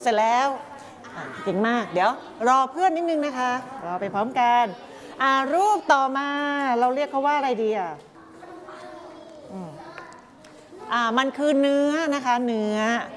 เสร็จแล้วเก่งมากเดี๋ยวรอเพื่อนนิดนึงนะคะรอไปพร้อมกันรูปต่อมาเราเรียกเขาว่าอะไรดีมันคือเนื้อนะคะเนื้อ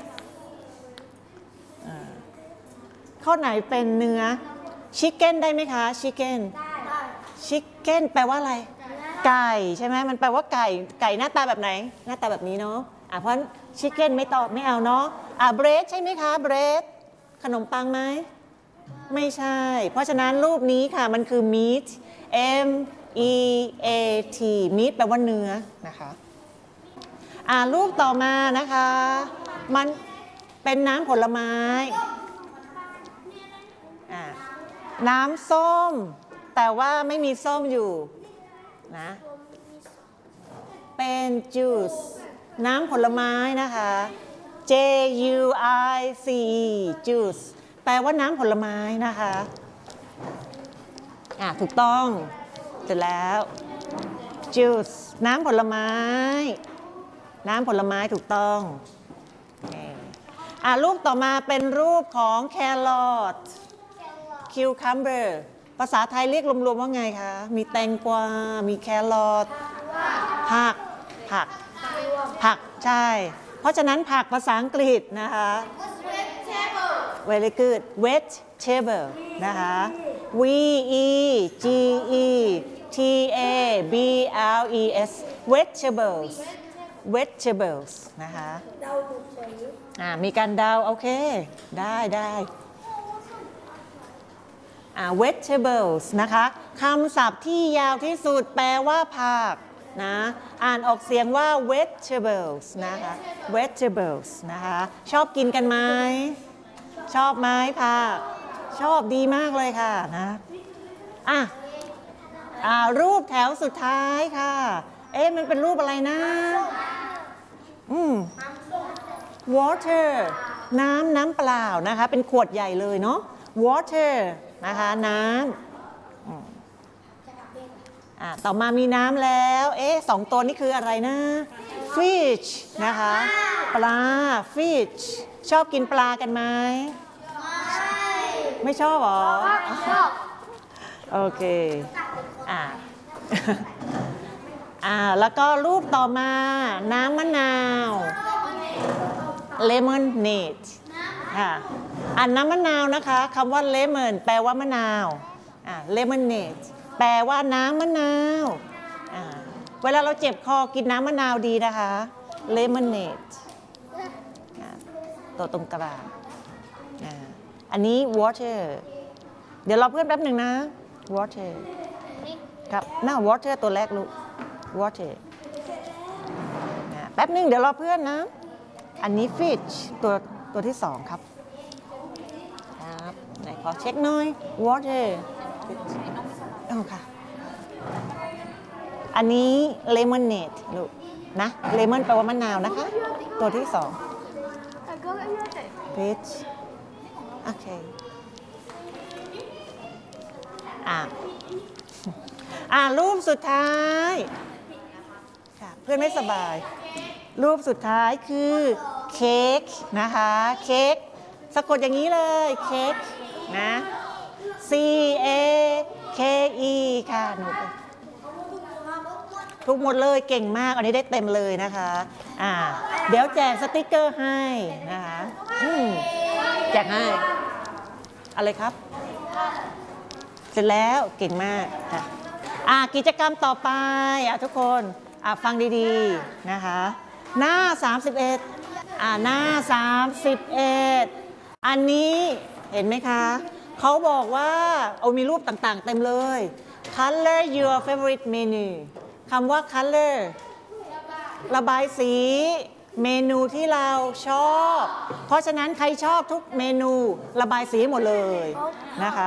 ข้อไหนเป็นเนื้อชิคเก้นได้ไหมคะชิคเก้นชิคเก้นแปลว่าอะไรไก่ใช่ไหมมันแปลว่าไก่หน้าตาแบบไหนหน้าตาแบบนี้เนาะเพราะชิคเก้นไม่ตอบไม่เอาเนาะเบรดใช่ไหมคะเบรดขนมปังไหมไม่ใช่เพราะฉะนั้นรูปนี้ค่ะมันคือ meat M E A T meat แปลว่าเนื้อนะคะรูปต่อมานะคะมันเป็นน้ำผลไม้น้ำส้มแต่ว่าไม่มีส้มอยู่นะเป็น juice น้ำผลไม้นะคะ J U I C E juice แปลว่าน้ำผลไม้นะคะถูกต้องเสร็จแล้ว juice น้ำผลไม้น้ำผลไม้ถูกต้องรูปต่อมาเป็นรูปของแครอทคิวคัมเบอร์ภาษาไทยเรียกรวมๆว่าไงคะมีแตงกวามีแครอทผักใช่เพราะฉะนั้นผักภาษาอังกฤษนะคะ very good vegetable นะคะ V E G E T A B L E S vegetables นะคะมีการเดาโอเคได้vegetables นะคะคำศัพท์ที่ยาวที่สุดแปลว่าผักนะอ่านออกเสียงว่า vegetables นะคะ vegetables นะคะชอบกินกันไหมชอบไหมผักชอบดีมากเลยค่ะนะรูปแถวสุดท้ายค่ะมันเป็นรูปอะไรนะwater น้ำเปล่านะคะเป็นขวดใหญ่เลยเนาะ water นะคะน้ำต่อมามีน้ำแล้วสองตัวนี้คืออะไรนะ fish นะคะปลา fish ชอบกินปลากันไหมไม่ชอบหรอโอเคแล้วก็รูปต่อมาน้ำมะนาว lemonade น้ำมะนาวนะคะคำว่า lemon แปลว่ามะนาว lemonade แปลว่าน้ำมะนาวเวลาเราเจ็บคอกินน้ำมะนาวดีนะคะ lemonade ตัวตรงกลางอันนี้ water เดี๋ยวรอเพื่อนแป๊บหนึ่งนะ water ครับwater ตัวแรกลูก water แป๊บหนึ่งเดี๋ยวรอเพื่อนนะอันนี้ fish ตัวที่สองครับไหนขอเช็คหน่อย water ค่ะอันนี้ lemonade ลูกนะ lemon แปลว่ามะนาวนะคะตัวที่สอง fish โอเครูปสุดท้ายเพื่อนไม่สบายรูปสุดท้ายคือเค้กนะคะเค้กสะกดอย่างนี้เลยเค้กนะ C A K E ค่ะหนูทุกหมดเลยเก่งมากอันนี้ได้เต็มเลยนะคะเดี๋ยวแจกสติกเกอร์ให้นะคะแจกให้อะไรครับเสร็จแล้วเก่งมากค่ะกิจกรรมต่อไปทุกคนฟังดีๆนะคะหน้า31หน้า31อันนี้เห็นไหมคะเขาบอกว่ามีรูปต่างๆเต็มเลย color your favorite menu คำว่า color ระบายสีเมนูที่เราชอบเพราะฉะนั้นใครชอบทุกเมนูระบายสีหมดเลยนะคะ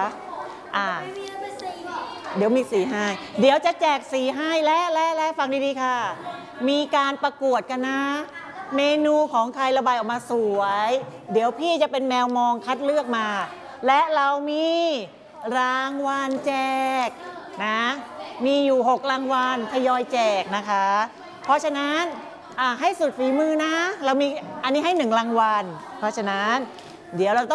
เดี๋ยวมีสีให้เดี๋ยวจะแจกสีให้และฟังดีๆค่ะมีการประกวดกันนะเมนูของใครระบายออกมาสวยเดี๋ยวพี่จะเป็นแมวมองคัดเลือกมาและเรามีรางวัลแจกนะมีอยู่6รางวัลทยอยแจกนะคะเพราะฉะนั้นให้สุดฝีมือนะเรามีอันนี้ให้1รางวัลเพราะฉะนั้นเดี๋ยวเราต้อง